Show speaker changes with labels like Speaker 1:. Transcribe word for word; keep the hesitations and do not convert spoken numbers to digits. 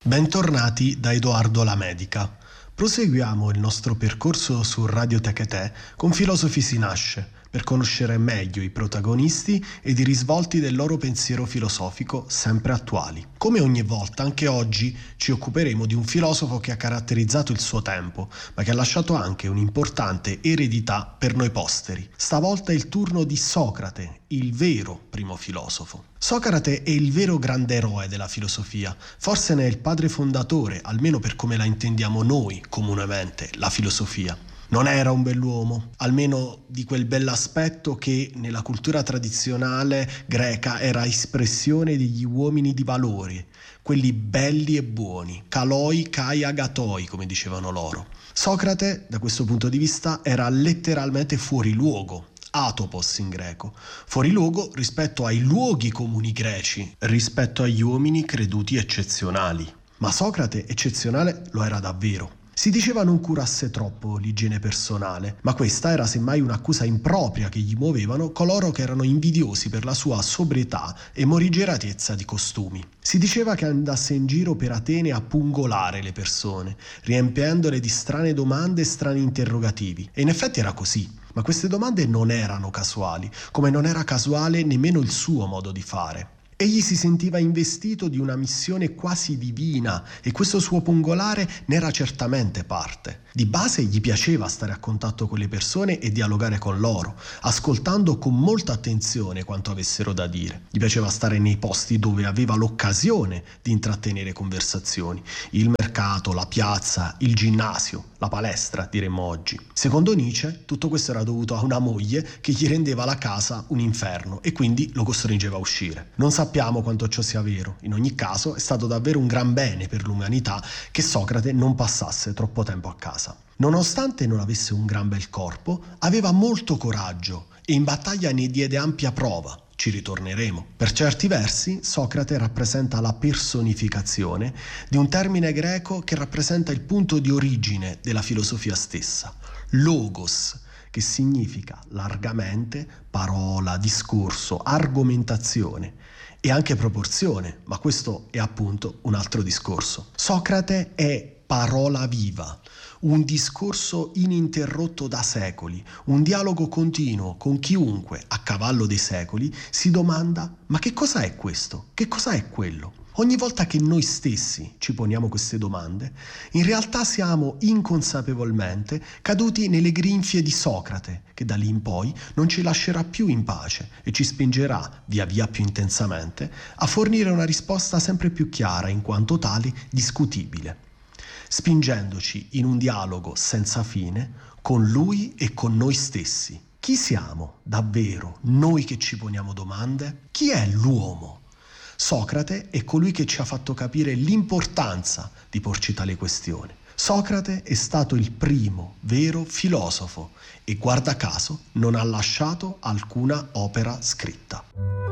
Speaker 1: Bentornati da Edoardo Lamedica. Proseguiamo il nostro percorso su Radio Tecate con Filosofi si nasce, per conoscere meglio i protagonisti ed i risvolti del loro pensiero filosofico sempre attuali. Come ogni volta, anche oggi ci occuperemo di un filosofo che ha caratterizzato il suo tempo, ma che ha lasciato anche un'importante eredità per noi posteri. Stavolta è il turno di Socrate, il vero primo filosofo. Socrate è il vero grande eroe della filosofia, forse ne è il padre fondatore, almeno per come la intendiamo noi comunemente, la filosofia. Non era un bell'uomo, almeno di quel bell'aspetto che nella cultura tradizionale greca era espressione degli uomini di valore, quelli belli e buoni, kaloi kai agatoi, come dicevano loro. Socrate, da questo punto di vista, era letteralmente fuori luogo. Atopos in greco, fuori luogo rispetto ai luoghi comuni greci, rispetto agli uomini creduti eccezionali. Ma Socrate eccezionale lo era davvero. Si diceva non curasse troppo l'igiene personale, ma questa era semmai un'accusa impropria che gli muovevano coloro che erano invidiosi per la sua sobrietà e morigeratezza di costumi. Si diceva che andasse in giro per Atene a pungolare le persone, riempiendole di strane domande e strani interrogativi. E in effetti era così. Ma queste domande non erano casuali, come non era casuale nemmeno il suo modo di fare. Egli si sentiva investito di una missione quasi divina e questo suo pungolare ne era certamente parte. Di base gli piaceva stare a contatto con le persone e dialogare con loro, ascoltando con molta attenzione quanto avessero da dire. Gli piaceva stare nei posti dove aveva l'occasione di intrattenere conversazioni. Il mercato, la piazza, il ginnasio, la palestra, diremmo oggi. Secondo Nietzsche, tutto questo era dovuto a una moglie che gli rendeva la casa un inferno e quindi lo costringeva a uscire. Non sappiamo quanto ciò sia vero. In ogni caso, è stato davvero un gran bene per l'umanità che Socrate non passasse troppo tempo a casa. Nonostante non avesse un gran bel corpo, aveva molto coraggio e in battaglia ne diede ampia prova. Ci ritorneremo. Per certi versi, Socrate rappresenta la personificazione di un termine greco che rappresenta il punto di origine della filosofia stessa, logos, che significa largamente parola, discorso, argomentazione e anche proporzione, ma questo è appunto un altro discorso. Socrate è parola viva, un discorso ininterrotto da secoli, un dialogo continuo con chiunque a cavallo dei secoli si domanda: ma che cosa è questo? Che cosa è quello? Ogni volta che noi stessi ci poniamo queste domande, in realtà siamo inconsapevolmente caduti nelle grinfie di Socrate, che da lì in poi non ci lascerà più in pace e ci spingerà, via via più intensamente, a fornire una risposta sempre più chiara, in quanto tale discutibile, spingendoci in un dialogo senza fine con lui e con noi stessi. Chi siamo davvero noi che ci poniamo domande? Chi è l'uomo? Socrate è colui che ci ha fatto capire l'importanza di porci tale questione. Socrate è stato il primo vero filosofo e guarda caso non ha lasciato alcuna opera scritta.